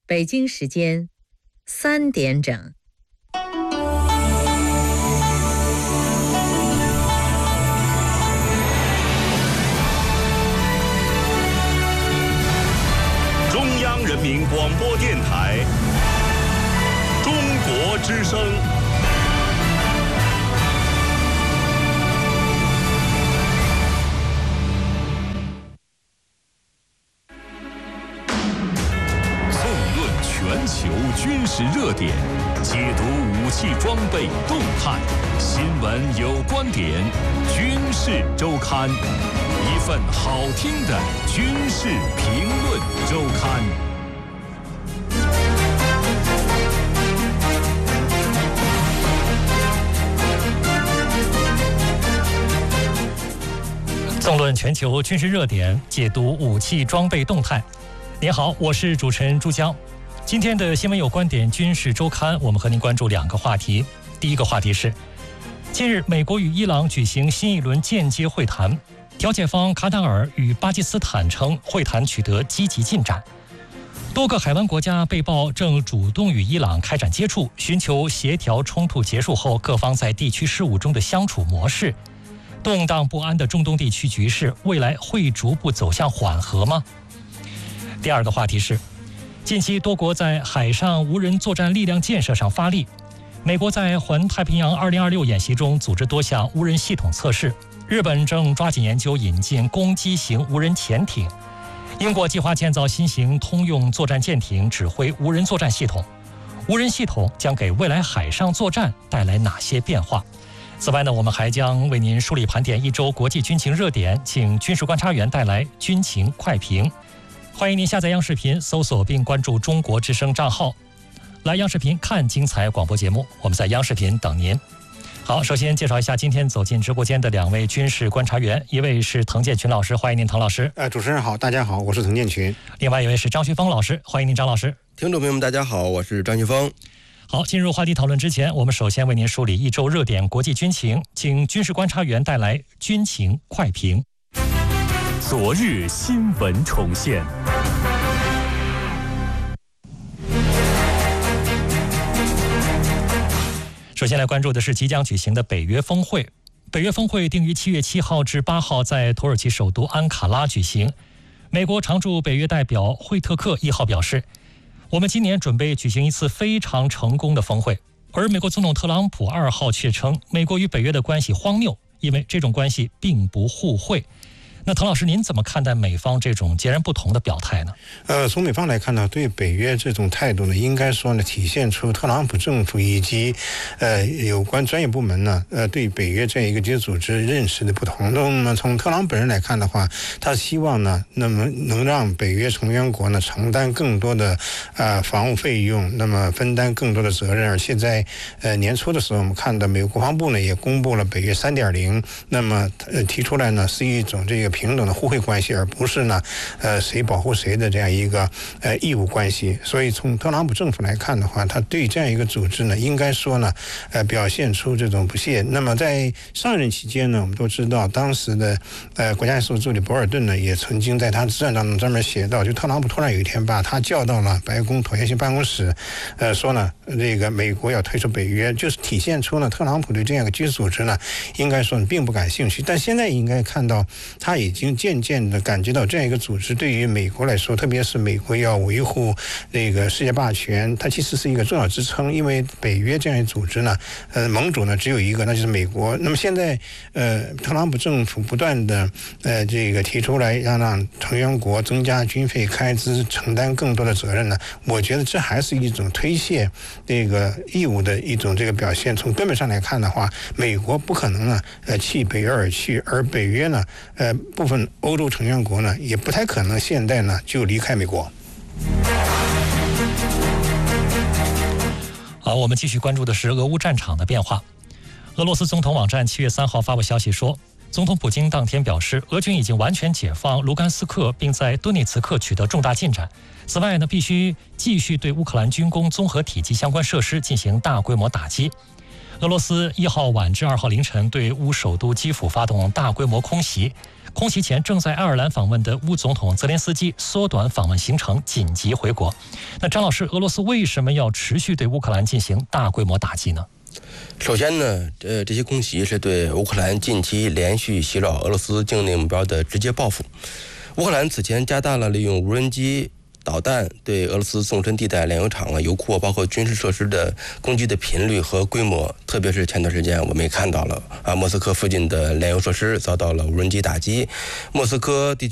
北京时间3点整。 中央人民广播电台中国之声。 全球军事热点，解读武器装备动态，新闻有观点，军事周刊，一份好听的军事评论周刊。 纵论全球军事热点，解读武器装备动态。您好，我是主持人朱江。今天的新闻有观点军事周刊，我们和您关注2个话题。第一个话题是，近日美国与伊朗举行新一轮间接会谈，调解方卡塔尔与巴基斯坦称会谈取得积极进展。多个海湾国家被曝正主动与伊朗开展接触，寻求协调冲突结束后各方在地区事务中的相处模式。动荡不安的中东地区局势，未来会逐步走向缓和吗？第二个话题是，近期多国在海上无人作战力量建设上发力。美国在环太平洋2026演习中组织多项无人系统测试，日本正抓紧研究引进攻击型无人潜艇，英国计划建造新型通用作战舰艇，指挥无人作战系统。无人系统将给未来海上作战带来哪些变化？此外呢，我们还将为您梳理盘点一周国际军情热点，请军事观察员带来军情快评。欢迎您下载央视频，搜索并关注中国之声账号，来央视频看精彩广播节目。我们在央视频等您。好，首先介绍一下今天走进直播间的2位军事观察员，一位是滕建群老师，欢迎您，滕老师。 主持人好，大家好，我是滕建群。 另外一位是张学峰老师，欢迎您，张老师。 听众朋友们，大家好，我是张学峰。 好，进入话题讨论之前，我们首先为您梳理一周热点国际军情，请军事观察员带来军情快评。 昨日新闻重现。 首先来关注的是即将举行的北约峰会。北约峰会定于7月7号至8号在土耳其首都安卡拉举行。美国常驻北约代表惠特克1号表示，我们今年准备举行一次非常成功的峰会。而美国总统特朗普2号却称，美国与北约的关系荒谬，因为这种关系并不互惠。那滕老师，您怎么看待美方这种截然不同的表态呢？ 从美方来看呢，对北约这种态度呢，应该说呢，体现出特朗普政府以及有关专业部门呢，对北约这样一个军事组织认识的不同。那么从特朗普本人来看的话，他希望呢，那么能让北约成员国呢承担更多的防务费用，那么分担更多的责任。而且在年初的时候，我们看到美国国防部呢也公布了北约3.0，那么提出来呢是一种这个平等的互惠关系，而不是呢谁保护谁的这样一个义务关系。所以从特朗普政府来看的话，他对这样一个组织呢，应该说呢表现出这种不屑。那么在上任期间呢，我们都知道当时的国家安全助理博尔顿呢，也曾经在他自传当中专门写到，就特朗普突然有一天把他叫到了白宫妥协性办公室，说呢这个美国要退出北约，就是体现出呢特朗普对这样一个军事组织呢，应该说并不感兴趣。但现在应该看到他已经渐渐的感觉到这样一个组织对于美国来说，特别是美国要维护这个世界霸权，它其实是一个重要支撑。因为北约这样一个组织呢，盟主呢只有一个，那就是美国。那么现在特朗普政府不断的这个提出来让成员国增加军费开支，承担更多的责任呢，我觉得这还是一种推卸这个义务的一种这个表现。从根本上来看的话，美国不可能呢弃北约而去，而北约呢部分欧洲成员国呢也不太可能现在呢就离开美国。 好，我们继续关注的是俄乌战场的变化。俄罗斯总统网站7月3号发布消息说，总统普京当天表示，俄军已经完全解放卢甘斯克，并在顿涅茨克取得重大进展。此外呢，必须继续对乌克兰军工综合体及相关设施进行大规模打击。 俄罗斯1号晚至2号凌晨对乌首都基辅发动大规模空袭。空袭前正在爱尔兰访问的乌总统泽连斯基缩短访问行程，紧急回国。那张老师，俄罗斯为什么要持续对乌克兰进行大规模打击呢？ 首先呢，这些空袭是对乌克兰近期连续袭扰俄罗斯境内目标的直接报复。乌克兰此前加大了利用无人机、导弹对俄罗斯纵深地带炼油厂、油库包括军事设施的攻击的频率和规模，特别是前段时间我们也看到了莫斯科附近的炼油设施遭到了无人机打击，莫斯科地